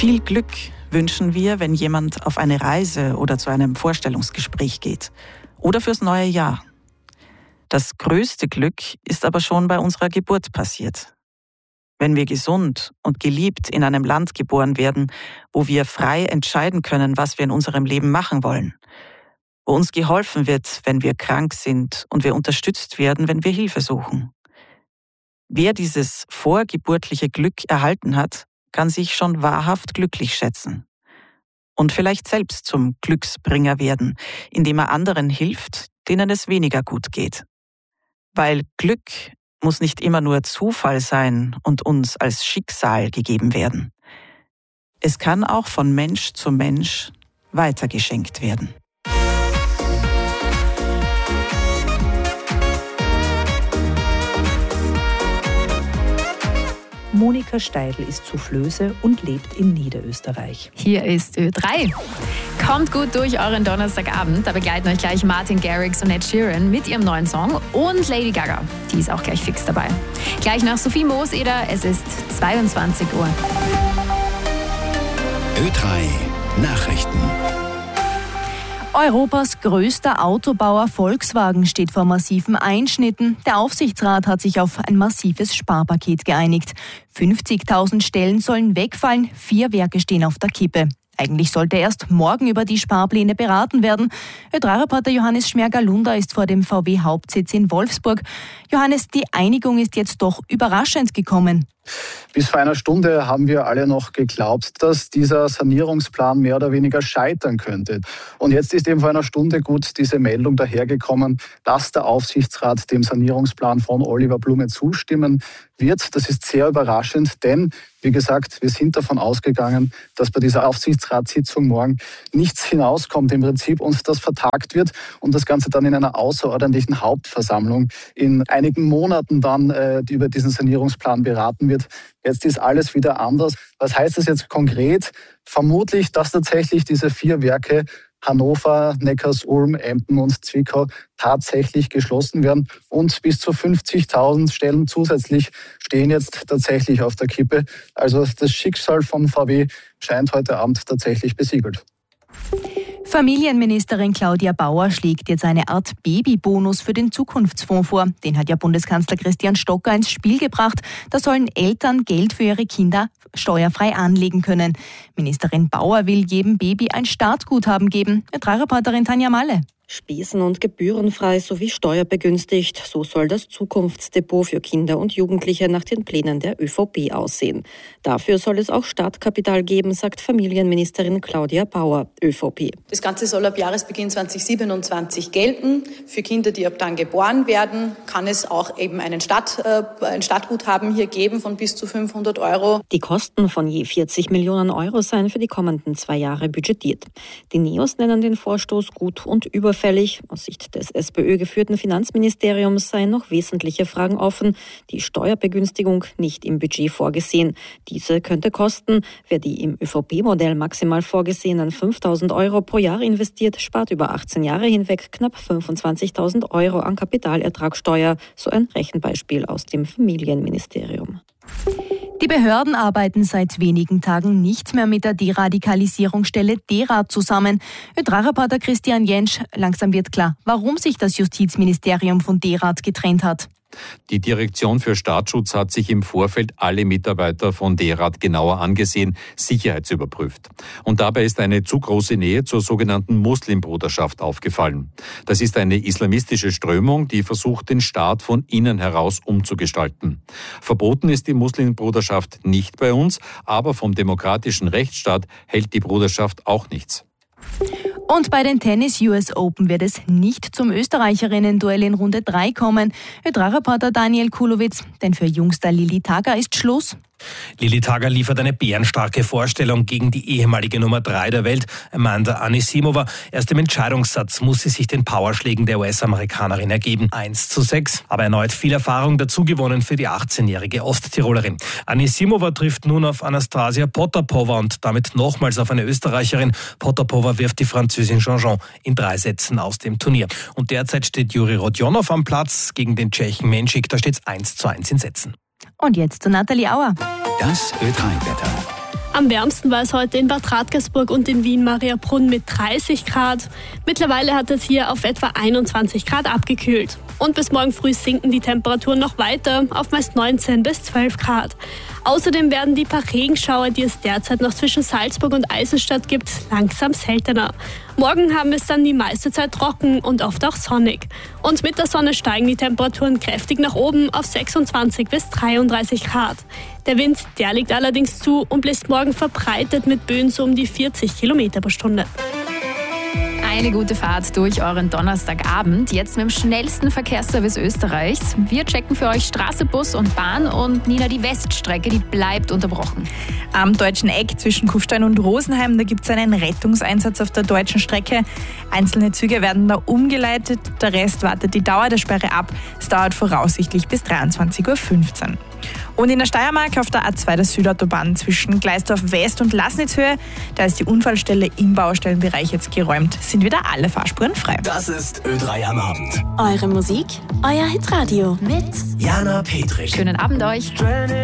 Viel Glück wünschen wir, wenn jemand auf eine Reise oder zu einem Vorstellungsgespräch geht. Oder fürs neue Jahr. Das größte Glück ist aber schon bei unserer Geburt passiert. Wenn wir gesund und geliebt in einem Land geboren werden, wo wir frei entscheiden können, was wir in unserem Leben machen wollen. Wo uns geholfen wird, wenn wir krank sind und wir unterstützt werden, wenn wir Hilfe suchen. Wer dieses vorgeburtliche Glück erhalten hat, kann sich schon wahrhaft glücklich schätzen. Und vielleicht selbst zum Glücksbringer werden, indem er anderen hilft, denen es weniger gut geht. Weil Glück muss nicht immer nur Zufall sein und uns als Schicksal gegeben werden. Es kann auch von Mensch zu Mensch weitergeschenkt werden. Monika Steidl ist Soufflöse und lebt in Niederösterreich. Hier ist Ö3. Kommt gut durch euren Donnerstagabend. Da begleiten euch gleich Martin Garrix und Ed Sheeran mit ihrem neuen Song und Lady Gaga. Die ist auch gleich fix dabei. Gleich nach Sophie Mooseder, es ist 22 Uhr. Ö3 Nachrichten. Europas größter Autobauer Volkswagen steht vor massiven Einschnitten. Der Aufsichtsrat hat sich auf ein massives Sparpaket geeinigt. 50.000 Stellen sollen wegfallen, 4 Werke stehen auf der Kippe. Eigentlich sollte erst morgen über die Sparpläne beraten werden. Ö3-Reporter Johannes Schmerger-Lunder ist vor dem VW-Hauptsitz in Wolfsburg. Johannes, die Einigung ist jetzt doch überraschend gekommen. Bis vor einer Stunde haben wir alle noch geglaubt, dass dieser Sanierungsplan mehr oder weniger scheitern könnte. Und jetzt ist eben vor einer Stunde gut diese Meldung dahergekommen, dass der Aufsichtsrat dem Sanierungsplan von Oliver Blume zustimmen wird. Das ist sehr überraschend, denn, wie gesagt, wir sind davon ausgegangen, dass bei dieser Aufsichtsratssitzung morgen nichts hinauskommt im Prinzip und das vertagt wird und das Ganze dann in einer außerordentlichen Hauptversammlung in einigen Monaten dann über diesen Sanierungsplan beraten wird. Jetzt ist alles wieder anders. Was heißt das jetzt konkret? Vermutlich, dass tatsächlich diese 4 Werke Hannover, Neckarsulm, Emden und Zwickau tatsächlich geschlossen werden und bis zu 50.000 Stellen zusätzlich stehen jetzt tatsächlich auf der Kippe. Also das Schicksal von VW scheint heute Abend tatsächlich besiegelt. Familienministerin Claudia Bauer schlägt jetzt eine Art Babybonus für den Zukunftsfonds vor. Den hat ja Bundeskanzler Christian Stocker ins Spiel gebracht. Da sollen Eltern Geld für ihre Kinder steuerfrei anlegen können. Ministerin Bauer will jedem Baby ein Startguthaben geben. Ö3-Reporterin Tanja Malle. Spesen- und gebührenfrei sowie steuerbegünstigt. So soll das Zukunftsdepot für Kinder und Jugendliche nach den Plänen der ÖVP aussehen. Dafür soll es auch Startkapital geben, sagt Familienministerin Claudia Bauer, ÖVP. Das Ganze soll ab Jahresbeginn 2027 gelten. Für Kinder, die ab dann geboren werden, kann es auch eben ein Startguthaben hier geben von bis zu 500 €. Die Kosten von je 40 Millionen € seien für die kommenden 2 Jahre budgetiert. Die Neos nennen den Vorstoß gut und überfällig. Aus Sicht des SPÖ-geführten Finanzministeriums seien noch wesentliche Fragen offen. Die Steuerbegünstigung nicht im Budget vorgesehen. Diese könnte kosten. Wer die im ÖVP-Modell maximal vorgesehenen 5.000 € pro Jahr investiert, spart über 18 Jahre hinweg knapp 25.000 € an Kapitalertragssteuer. So ein Rechenbeispiel aus dem Familienministerium. Die Behörden arbeiten seit wenigen Tagen nicht mehr mit der Deradikalisierungsstelle DERAD zusammen. Ö3-Reporter Christian Jentsch, langsam wird klar, warum sich das Justizministerium von DERAD getrennt hat. Die Direktion für Staatsschutz hat sich im Vorfeld alle Mitarbeiter von DERAD genauer angesehen, sicherheitsüberprüft. Und dabei ist eine zu große Nähe zur sogenannten Muslimbruderschaft aufgefallen. Das ist eine islamistische Strömung, die versucht, den Staat von innen heraus umzugestalten. Verboten ist die Muslimbruderschaft nicht bei uns, aber vom demokratischen Rechtsstaat hält die Bruderschaft auch nichts. Und bei den Tennis US Open wird es nicht zum Österreicherinnen-Duell in Runde 3 kommen. Ö3-Reporter Daniel Kulowitz, denn für Jungstar Lili Tager ist Schluss. Lili Tager liefert eine bärenstarke Vorstellung gegen die ehemalige Nummer 3 der Welt, Amanda Anisimova. Erst im Entscheidungssatz muss sie sich den Powerschlägen der US-Amerikanerin ergeben. 1:6, aber erneut viel Erfahrung dazugewonnen für die 18-jährige Osttirolerin. Anisimova trifft nun auf Anastasia Potapova und damit nochmals auf eine Österreicherin. Potapova wirft die Französin Jean-Jean in 3 Sätzen aus dem Turnier. Und derzeit steht Juri Rodionov am Platz gegen den Tschechen Menschik. Da steht es 1:1 in Sätzen. Und jetzt zu Nathalie Auer. Das Ö3-Wetter. Am wärmsten war es heute in Bad Radkersburg und in Wien-Mariabrunn mit 30 Grad. Mittlerweile hat es hier auf etwa 21 Grad abgekühlt. Und bis morgen früh sinken die Temperaturen noch weiter auf meist 19 bis 12 Grad. Außerdem werden die paar Regenschauer, die es derzeit noch zwischen Salzburg und Eisenstadt gibt, langsam seltener. Morgen haben wir es dann die meiste Zeit trocken und oft auch sonnig. Und mit der Sonne steigen die Temperaturen kräftig nach oben auf 26 bis 33 Grad. Der Wind, der liegt allerdings zu und bläst morgen verbreitet mit Böen so um die 40 Kilometer pro Stunde. Eine gute Fahrt durch euren Donnerstagabend. Jetzt mit dem schnellsten Verkehrsservice Österreichs. Wir checken für euch Straße, Bus und Bahn. Und Nina, die Weststrecke, die bleibt unterbrochen. Am Deutschen Eck zwischen Kufstein und Rosenheim, da gibt es einen Rettungseinsatz auf der deutschen Strecke. Einzelne Züge werden da umgeleitet. Der Rest wartet die Dauer der Sperre ab. Es dauert voraussichtlich bis 23:15 Uhr. Und in der Steiermark auf der A2 der Südautobahn zwischen Gleisdorf West und Laßnitzhöhe, da ist die Unfallstelle im Baustellenbereich jetzt geräumt, sind wieder alle Fahrspuren frei. Das ist Ö3 am Abend. Eure Musik, euer Hitradio mit Jana Petrisch. Schönen Abend euch.